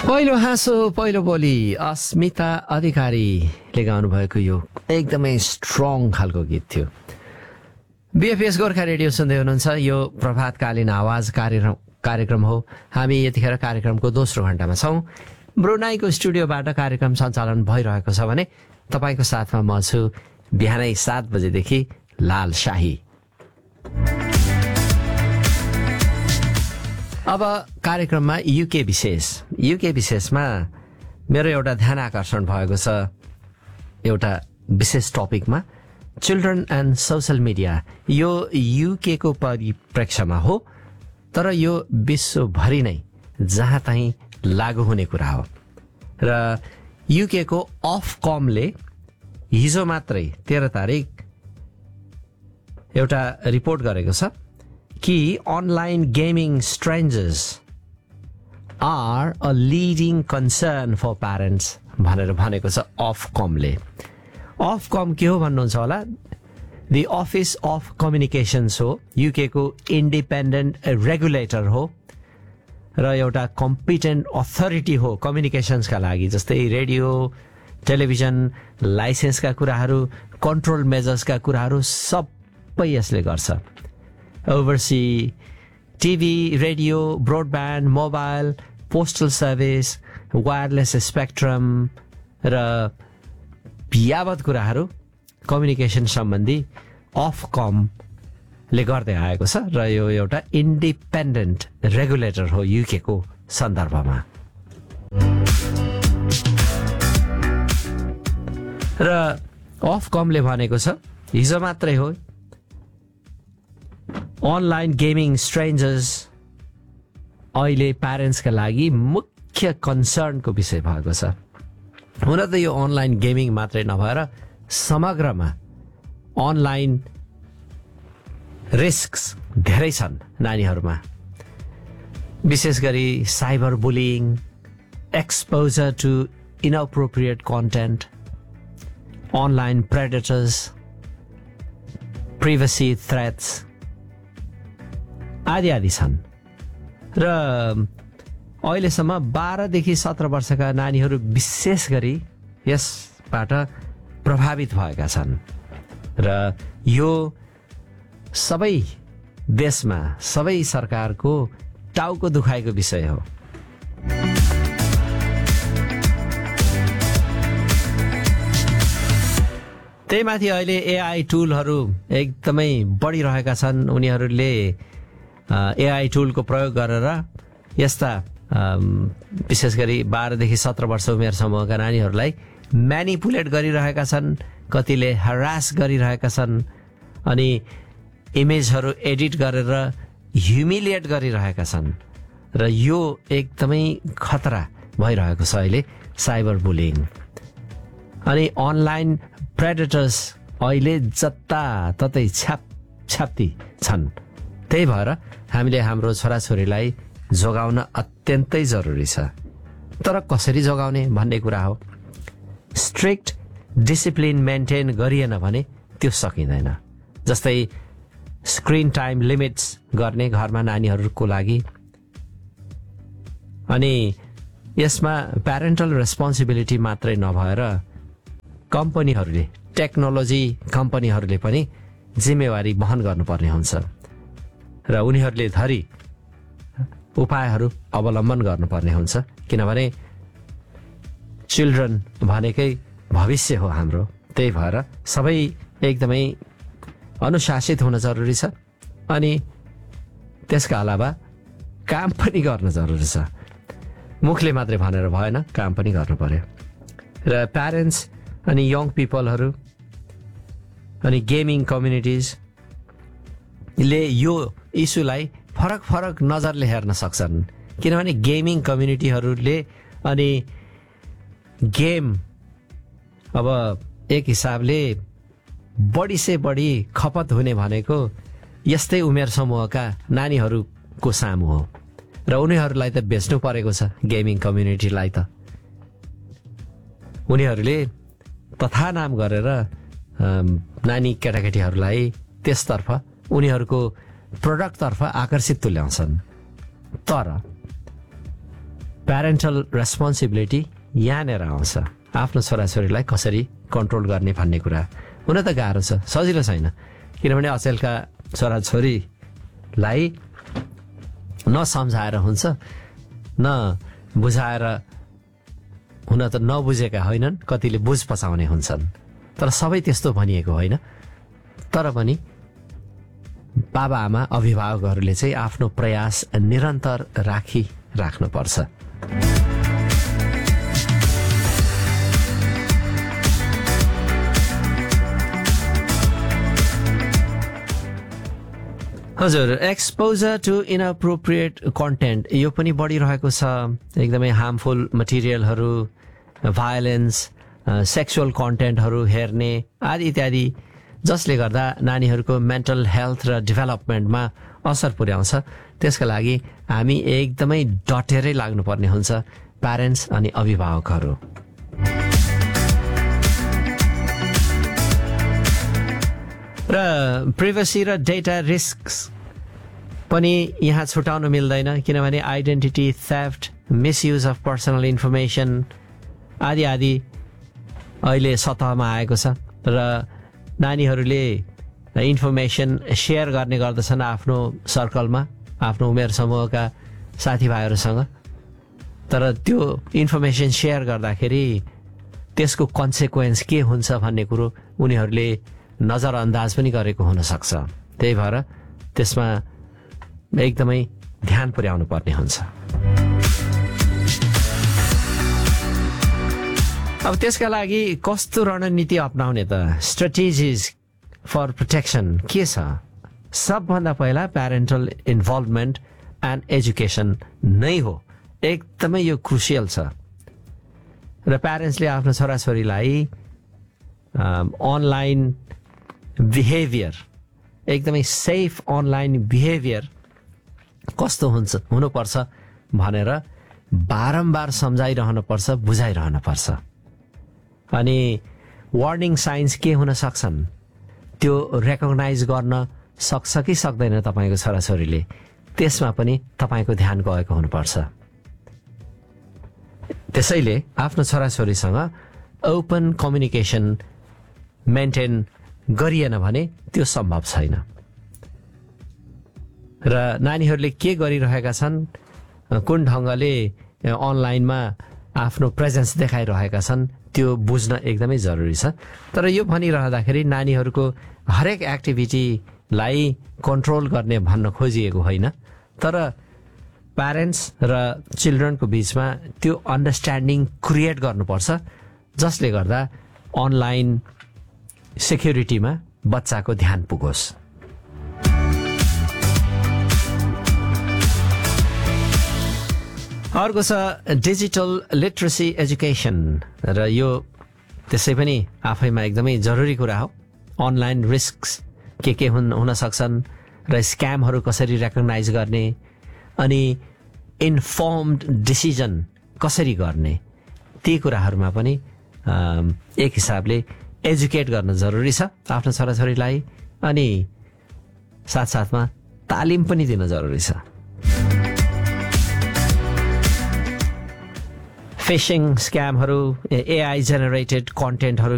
पहिलो हाँसो पहिलो बोली अस्मिता अधिकारीले गाउनु भएको यो एकदमै स्ट्रङ खालको गीत थियो। बीएफएस गोर्खा रेडियो सुन्दै हुनुहुन्छ। यो प्रभातकालीन आवाज कार्यक्रम हो। हामी यतिखेर कार्यक्रमको दोस्रो घण्टामा छौँ। ब्रुनाईको स्टुडियोबाट कार्यक्रम सञ्चालन भइरहेको छ भने तपाईँको साथमा म छु बिहानै 7 बजेदेखि लाल शाही। अब कार्यक्रममा युके विशेषमा मेरो एउटा ध्यान आकर्षण भएको छ एउटा विशेष टपिकमा, चिल्ड्रन एन्ड सोशल मिडिया। यो युके को परिप्रेक्ष्यमा हो, तर यो विश्वभरि नै जहाँ तहीँ लागू हुने कुरा हो। र युके को अफकमले हिजो मात्रै 13 तारिक एउटा रिपोर्ट गरेको छ कि online gaming strangers are a leading concern for parents भनेर भनेको छ अफकमले। अफकम के हो भन्नुहुन्छ होला? दि अफिस अफ कम्युनिकेसन्स हो, युके को इन्डिपेन्डेन्ट रेगुलेटर हो र एउटा कम्पिटेन्ट अथोरिटी हो कम्युनिकेसन्सका लागि, जस्तै रेडियो टेलिभिजन लाइसेन्सका कुराहरू, कन्ट्रोल मेजर्सका कुराहरू सबै यसले गर्छ। ओभरसी TV, radio, broadband, mobile, postal service, wireless spectrum र यावत कुराहरू कम्युनिकेसन सम्बन्धी अफकमले गर्दै आएको छ र यो एउटा इन्डिपेन्डेन्ट रेगुलेटर हो युके को सन्दर्भमा। र अफकमले भनेको छ हिजो मात्रै हो, अनलाइन गेमिङ स्ट्रेन्जर्स अहिले प्यारेन्ट्सका लागि मुख्य कन्सर्नको विषय भएको छ। हुन त यो अनलाइन गेमिङ मात्रै नभएर समग्रमा अनलाइन रिस्क्स धेरै छन् नानीहरूमा, विशेष गरी cyber bullying, exposure to inappropriate content, online predators, प्रिभेसी threats आदि आदि छन्। र अहिलेसम्म 12 देखि 17 वर्षका नानीहरू विशेष गरी यसबाट प्रभावित भएका छन् र यो सबै देशमा सबै सरकारको टाउको दुखाइको विषय हो। त्यही माथि अहिले एआई टुलहरू एकदमै बढिरहेका छन्। उनीहरूले एआई टुलको प्रयोग गरेर यस्ता विशेष गरी 12 देखि 17 वर्ष उमेर समूहका नानीहरूलाई म्यानिपुलेट गरिरहेका छन्, कतिले हरास गरिरहेका छन् अनि इमेजहरू एडिट गरेर ह्युमिलिएट गरिरहेका छन् र यो एकदमै खतरा भइरहेको छ अहिले साइबर बुलिङ। अनि अनलाइन प्रेडेटर्स अहिले जताततै छ्याप्ती छन्। त्यही भएर हामीले हाम्रो छोराछोरीलाई जोगाउन अत्यन्तै जरुरी छ। तर कसरी जोगाउने भन्ने कुरा हो। स्ट्रिक्ट डिसिप्लिन मेन्टेन गरिएन भने त्यो सकिँदैन। जस्तै स्क्रिन टाइम लिमिट्स गर्ने घरमा नानीहरूको लागि, अनि यसमा प्यारेन्टल रेस्पोन्सिबिलिटी मात्रै नभएर कम्पनीहरूले, टेक्नोलोजी कम्पनीहरूले पनि जिम्मेवारी वहन गर्नुपर्ने हुन्छ र उनीहरूले धरि उपायहरू अवलम्बन गर्नुपर्ने हुन्छ, किनभने चिल्ड्रन भनेकै भविष्य हो हाम्रो। त्यही भएर सबै एकदमै अनुशासित हुन जरुरी छ अनि त्यसका अलावा काम पनि गर्न जरुरी छ। मुखले मात्रै भनेर भएन, काम पनि गर्नु पर्यो। र प्यारेन्ट्स अनि यङ पिपलहरू अनि गेमिङ कम्युनिटिजले यो इस्युलाई फरक फरक नजरले हेर्न सक्छन्, किनभने गेमिङ कम्युनिटीहरूले अनि गेम अब एक हिसाबले बढी से बढी खपत हुने भनेको यस्तै उमेर समूहका नानीहरूको सामु हो र उनीहरूलाई त बेच्नु परेको छ। गेमिङ कम्युनिटीलाई त उनीहरूले तथा नाम गरेर नानी केटाकेटीहरूलाई त्यसतर्फ उनीहरूको प्रोडक्टतर्फ आकर्षित तुल्याउँछन्। तर प्यारेन्टल रेस्पोन्सिबिलिटी यहाँनिर आउँछ, आफ्नो छोराछोरीलाई कसरी कन्ट्रोल गर्ने भन्ने कुरा। हुन त गाह्रो छ, सजिलो छैन, किनभने अचेलका छोराछोरीलाई न सम्झाएर हुन्छ न बुझाएर, हुन त नबुझेका होइनन्, कतिले बुझ पचाउने हुन्छन्, तर सबै त्यस्तो भनिएको होइन। तर पनि बाबा आमा अभिभावकहरूले चाहिँ आफ्नो प्रयास निरन्तर राख्नुपर्छ। हजुर, एक्सपोजर टु इनअप्रोप्रिएट कन्टेन्ट यो पनि बढिरहेको छ। एकदमै हार्मफुल मटेरियलहरू, भायोलेन्स, सेक्सुअल कन्टेन्टहरू हेर्ने आदि इत्यादि, जसले गर्दा नानीहरूको मेन्टल हेल्थ र डेभलपमेन्टमा असर पुर्याउँछ। त्यसका लागि हामी एकदमै डटेरै लाग्नुपर्ने हुन्छ, प्यारेन्ट्स अनि अभिभावकहरू। र प्रिभेसी र डेटा रिस्क पनि यहाँ छुटाउन मिल्दैन, किनभने identity theft, misuse of personal information आदि आदि अहिले सतहमा आएको छ र नानीहरूले इन्फर्मेसन सेयर गर्ने गर्दछन् आफ्नो सर्कलमा, आफ्नो उमेर समूहका साथीभाइहरूसँग। तर त्यो इन्फर्मेसन सेयर गर्दाखेरि त्यसको कन्सेक्वेन्स के हुन्छ भन्ने कुरो उनीहरूले नजरअन्दाज पनि गरेको हुनसक्छ। त्यही भएर त्यसमा एकदमै ध्यान पुर्याउनु पर्ने हुन्छ। अब त्यसका लागि कस्तो रणनीति अपनाउने त, स्ट्रेटेजिज फर प्रोटेक्सन के छ? सबभन्दा पहिला प्यारेन्टल इन्भल्भमेन्ट एन्ड एजुकेसन नै हो, एकदमै यो क्रुसियल छ। र प्यारेन्ट्सले आफ्नो छोराछोरीलाई अनलाइन बिहेभियर, एकदमै सेफ अनलाइन बिहेभियर कस्तो हुनुपर्छ भनेर बारम्बार सम्झाइरहनुपर्छ, बुझाइरहनुपर्छ। अनि वार्निङ साइन्स के हुन सक्छन् त्यो रेकग्नाइज गर्न सक्छ कि सक्दैन तपाईँको छोराछोरीले, त्यसमा पनि तपाईँको ध्यान गएको हुनुपर्छ। त्यसैले आफ्नो छोराछोरीसँग ओपन कम्युनिकेसन मेन्टेन गरिएन भने त्यो सम्भव छैन। र नानीहरूले के गरिरहेका छन्, कुन ढङ्गले अनलाइनमा आफ्नो प्रेजेन्स देखाइरहेका छन्, त्यो बुझ्न एकदमै जरुरी छ। तर यो भनिरहँदाखेरि नानीहरूको हरेक एक्टिभिटीलाई कन्ट्रोल गर्ने भन्न खोजिएको होइन, तर प्यारेन्ट्स र चिल्ड्रनको बिचमा त्यो अन्डरस्ट्यान्डिङ क्रिएट गर्नुपर्छ, जसले गर्दा अनलाइन सेक्युरिटीमा बच्चाको ध्यान पुगोस्। अर्को छ डिजिटल लिटरेसी एजुकेसन, र यो त्यसै पनि आफैमा एकदमै जरुरी कुरा हो। अनलाइन रिस्क के हुन सक्छन् र स्क्यामहरू कसरी रेकग्नाइज गर्ने, अनि इन्फर्मड डिसिजन कसरी गर्ने, ती कुराहरूमा पनि एक हिसाबले एजुकेट गर्न जरुरी छ आफ्नो छोराछोरीलाई, अनि साथसाथमा तालिम पनि दिन जरुरी छ। Phishing स्क्यामहरू, AI generated कन्टेन्टहरू